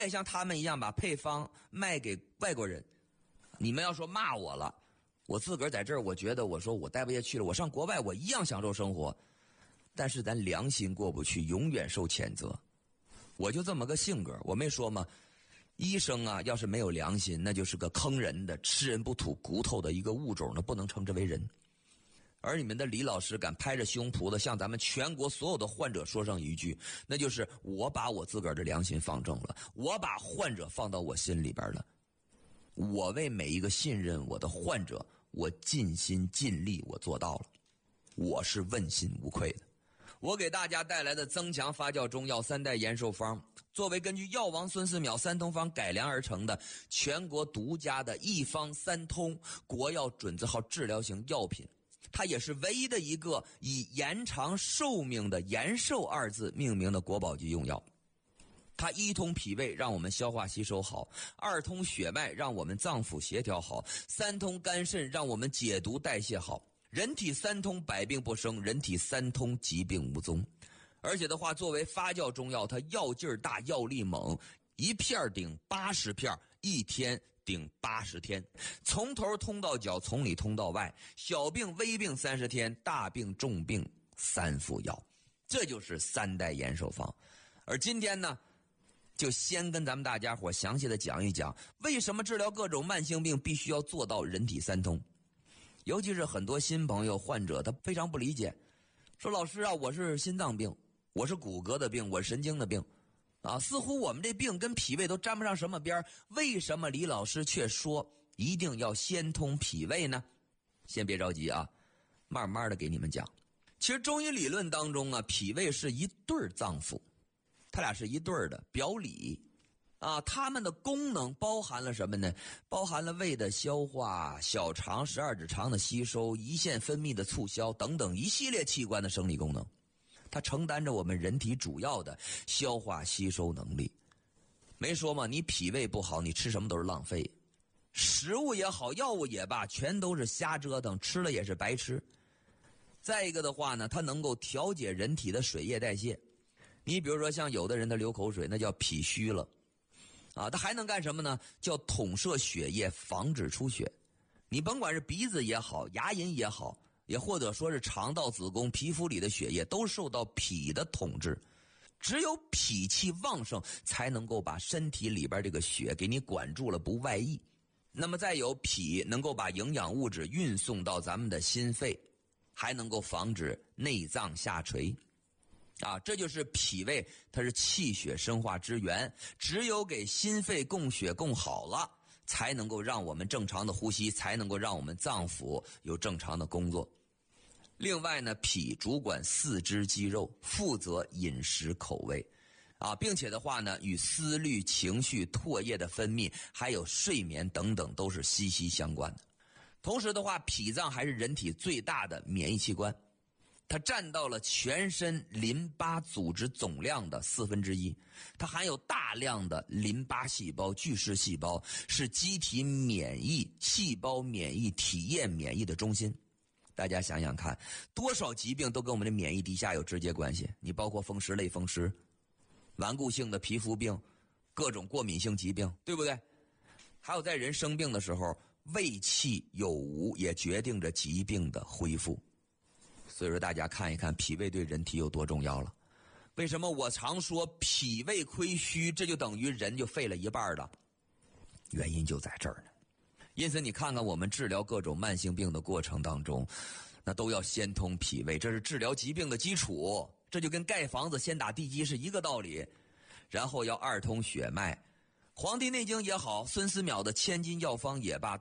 也像他们一样把配方卖给外国人。你们要说骂我了，我自个儿在这儿，我觉得我说我待不下去了，我上国外我一样享受生活，但是咱良心过不去，永远受谴责。我就这么个性格，我没说吗？医生啊，要是没有良心，那就是个坑人的、吃人不吐骨头的一个物种，那不能称之为人。而你们的李老师敢拍着胸脯的向咱们全国所有的患者说上一句，那就是我把我自个儿的良心放正了，我把患者放到我心里边了，我为每一个信任我的患者，我尽心尽力，我做到了，我是问心无愧的。我给大家带来的增强发酵中药3代延寿方，作为根据药王孙思邈三通方改良而成的全国独家的一方三通国药准字号治疗型药品，它也是唯一的一个以延长寿命的延寿二字命名的国宝级用药。它一通脾胃让我们消化吸收好，二通血脉让我们脏腑协调好，三通肝肾让我们解毒代谢好。人体三通百病不生，人体三通疾病无踪。而且的话，作为发酵中药，它药劲儿大，药力猛，一片顶80片，一天顶80天，从头通到脚，从里通到外，小病微病30天，大病重病3副药，这就是3代延寿方。而今天呢，就先跟咱们大家伙详细的讲一讲，为什么治疗各种慢性病必须要做到人体三通。尤其是很多新朋友患者，他非常不理解，说老师啊，我是心脏病，我是骨骼的病，我是神经的病啊，似乎我们这病跟脾胃都沾不上什么边，为什么李老师却说一定要先通脾胃呢？先别着急啊，慢慢的给你们讲。其实中医理论当中啊，脾胃是一对脏腑，它俩是一对的表里啊，它们的功能包含了什么呢？包含了胃的消化、小肠、12指肠的吸收、胰腺分泌的促销等等一系列器官的生理功能。它承担着我们人体主要的消化吸收能力。没说嘛，你脾胃不好，你吃什么都是浪费。食物也好，药物也罢，全都是瞎折腾，吃了也是白吃。再一个的话呢，它能够调节人体的水液代谢。你比如说像有的人他流口水，那叫脾虚了。啊，它还能干什么呢？叫统摄血液，防止出血。你甭管是鼻子也好，牙龈也好，也或者说是肠道、子宫、皮肤里的血液，都受到脾的统治。只有脾气旺盛，才能够把身体里边这个血给你管住了，不外溢。那么再有脾能够把营养物质运送到咱们的心肺，还能够防止内脏下垂。啊，这就是脾胃，它是气血生化之源，只有给心肺供血供好了，才能够让我们正常的呼吸，才能够让我们脏腑有正常的工作。另外呢，脾主管四肢肌肉，负责饮食口味，啊，并且的话呢，与思虑、情绪、唾液的分泌，还有睡眠等等都是息息相关的。同时的话，脾脏还是人体最大的免疫器官。它占到了全身淋巴组织总量的1/4，它含有大量的淋巴细胞、巨噬细胞，是机体免疫、细胞免疫、体液免疫的中心。大家想想看，多少疾病都跟我们的免疫低下有直接关系。你包括风湿、类风湿、顽固性的皮肤病、各种过敏性疾病，对不对？还有在人生病的时候，胃气有无也决定着疾病的恢复。所以说大家看一看脾胃对人体有多重要了。为什么我常说脾胃亏虚，这就等于人就废了一半了？原因就在这儿呢。因此你看看我们治疗各种慢性病的过程当中，那都要先通脾胃，这是治疗疾病的基础，这就跟盖房子先打地基是一个道理。然后要二通血脉，黄帝内经也好，孙思邈的千金药方也罢，